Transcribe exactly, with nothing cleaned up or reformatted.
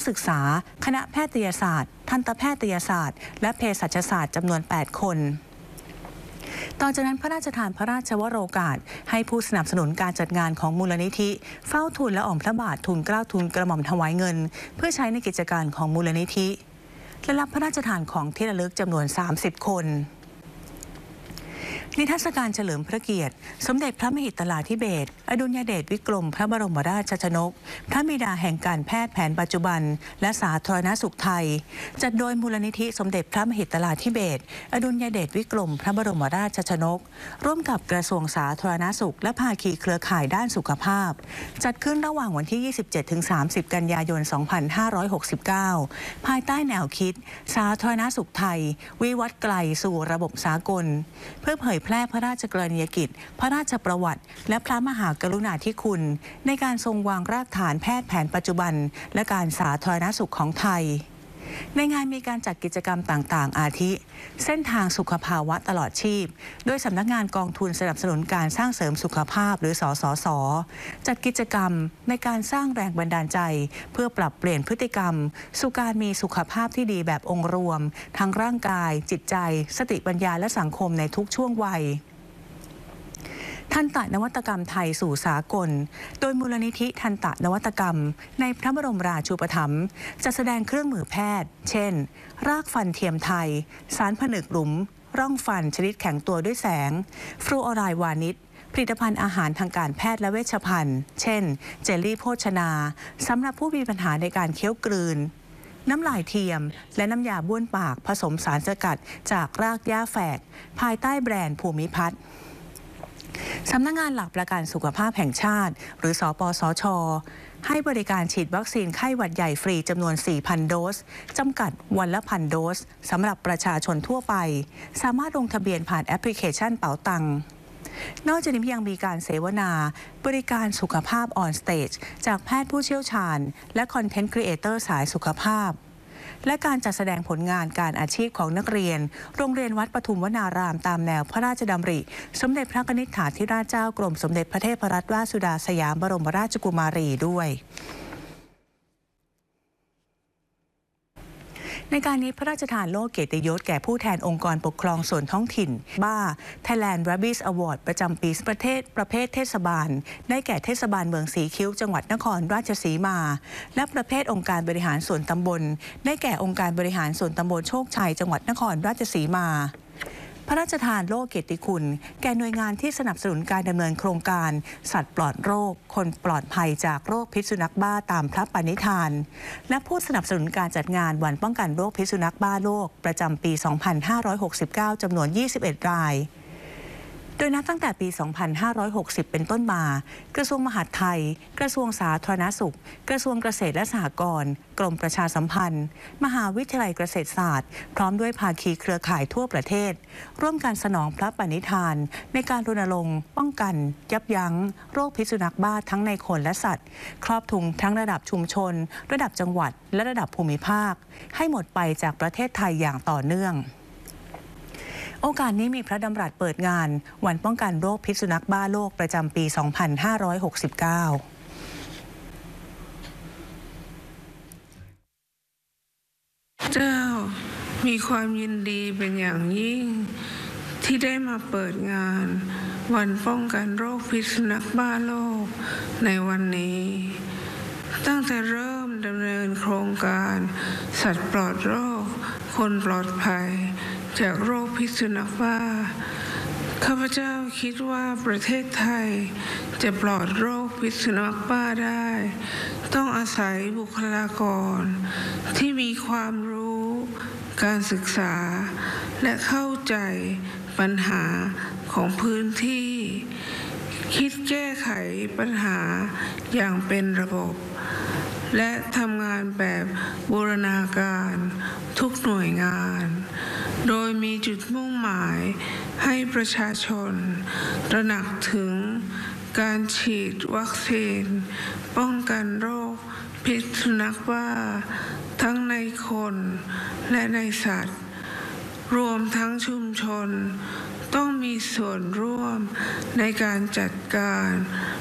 ศึกษาคณะแพทยศาสตร์ทันตแพทยศาสตร์และเภสัชศาสตร์จำนวนแปดคนต่อจากนั้นพระราชทานพระราชวโรกาสให้ผู้สนับสนุนการจัดงานของมูลนิธิเฝ้าทูลละอองพระบาททูลเกล้าทูลกระหม่อมถวายเงินเพื่อใช้ในกิจการของมูลนิธิและรับพระราชทานของที่ระลึกจำนวนสามสิบคนนิทรรศการเฉลิมพระเกียรติสมเด็จพระมหิดลาธิเบศรอดุลยเดชวิกรมพระบรมราชชนกพระบิดาแห่งการแพทย์แผนปัจจุบันและสาธารณสุขไทยจัดโดยมูลนิธิสมเด็จพระมหิดลาธิเบศรอดุลยเดชวิกรมพระบรมราชชนกร่วมกับกระทรวงสาธารณสุขและภาคีเครือข่ายด้านสุขภาพจัดขึ้นระหว่างวันที่ ยี่สิบเจ็ดถึงสามสิบ กันยายน สองพันห้าร้อยหกสิบเก้า ภายใต้แนวคิดสาธารณสุขไทยวิวัฒน์ไกลสู่ระบบสากลเพื่อเผยแพร่พระราชกรณียกิจพระราชประวัติและพระมหากรุณาธิคุณในการทรงวางรากฐานแพทย์แผนปัจจุบันและการสาธารณสุขของไทยในงานมีการจัดกิจกรรมต่างๆอาทิเส้นทางสุขภาวะตลอดชีพโดยสำนักงานกองทุนสนับสนุนการสร้างเสริมสุขภาพหรือสสส.จัดกิจกรรมในการสร้างแรงบันดาลใจเพื่อปรับเปลี่ยนพฤติกรรมสู่การมีสุขภาพที่ดีแบบองค์รวมทั้งร่างกายจิตใจสติปัญญาและสังคมในทุกช่วงวัยทันตนวัตกรรมไทยสู่สากลโดยมูลนิธิทันตนวัตกรรมในพระบรมราชูปถัมภ์จะแสดงเครื่องมือแพทย์เช่นรากฟันเทียมไทยสารผนึกหลุมร่องฟันชนิดแข็งตัวด้วยแสงฟลูออไรด์วานิชผลิตภัณฑ์อาหารทางการแพทย์และเวชภัณฑ์เช่นเจลลี่โภชนาสำหรับผู้มีปัญหาในการเคี้ยวกลืนน้ำลายเทียมและน้ำยาบ้วนปากผสมสารสกัดจากรากหญ้าแฝกภายใต้แบรนด์ภูมิพัฒน์สำนักงานหลักประกันสุขภาพแห่งชาติหรือสปสช.ให้บริการฉีดวัคซีนไข้หวัดใหญ่ฟรีจำนวน สี่พัน โดสจำกัดวันละพันโดสสำหรับประชาชนทั่วไปสามารถลงทะเบียนผ่านแอปพลิเคชันเป๋าตังนอกจากนี้ยังมีการเสวนาบริการสุขภาพออนสเตจจากแพทย์ผู้เชี่ยวชาญและคอนเทนต์ครีเอเตอร์สายสุขภาพและการจัดแสดงผลงานการอาชีพของนักเรียนโรงเรียนวัดปทุมวนารามตามแนวพระราชดำริสมเด็จพระนิธิถาธิราชเจ้ากรมสมเด็จพระเทพรัตนราชสุดาสยามบรมราชกุมารีด้วยในการนี้พระราชทานโล่เกียรติยศแก่ผู้แทนองค์กรปกครองส่วนท้องถิ่นบ้า Thailand Rabies Award ประจำปีประเทศประเภทเทศบาลได้แก่เทศบาลเมืองสีคิ้วจังหวัดนครราชสีมาและประเภทองค์การบริหารส่วนตำบลได้แก่องค์การบริหารส่วนตำบลโชคชัยจังหวัดนครราชสีมาพระราชทานโล่เกียรติคุณแก่หน่วยงานที่สนับสนุนการดำเนินโครงการสัตว์ปลอดโรคคนปลอดภัยจากโรคพิษสุนัขบ้าตามพระปณิธานและผู้สนับสนุนการจัดงานวันป้องกันโรคพิษสุนัขบ้าโลกประจำปี สองพันห้าร้อยหกสิบเก้า จำนวน ยี่สิบเอ็ด รายโดยนับตั้งแต่ปี สองพันห้าร้อยหกสิบ เป็นต้นมากระทรวงมหาดไทยกระทรวงสาธารณสุขกระทรวงเกษตรและสหกรณ์กรมประชาสัมพันธ์มหาวิทยาลัยเกษตรศาสตร์พร้อมด้วยภาคีเครือข่ายทั่วประเทศร่วมกันสนองพระปณิธานในการรณรงค์ป้องกันยับยั้งโรคพิษสุนัขบ้าทั้งในคนและสัตว์ครอบคลุมทั้งระดับชุมชนระดับจังหวัดและระดับภูมิภาคให้หมดไปจากประเทศไทยอย่างต่อเนื่องโอกาสนี้มีพระดำรัสเปิดงานวันป้องกันโรคพิษสุนัขบ้าโลกประจำปี สองพันห้าร้อยหกสิบเก้าเจ้ามีความยินดีเป็นอย่างยิ่งที่ได้มาเปิดงานวันป้องกันโรคพิษสุนัขบ้าโลกในวันนี้ตั้งแต่เริ่มดำเนินโครงการสัตว์ปลอดโรคคนปลอดภัยจากโรคพิษสุนัขบ้าข้าพเจ้าคิดว่าประเทศไทยจะปลอดโรคพิษสุนัขบ้าได้ต้องอาศัยบุคลากรที่มีความรู้การศึกษาและเข้าใจปัญหาของพื้นที่คิดแก้ไขปัญหาอย่างเป็นระบบและทำงานแบบบูรณาการทุกหน่วยงานโดยมีจุดมุ่งหมายให้ประชาชนตระหนักถึงการฉีดวัคซีนป้องกันโรคพิษสุนัขบ้าทั้งในคนและในสัตว์รวมทั้งชุมชนต้องมีส่วนร่วมในการจัดการ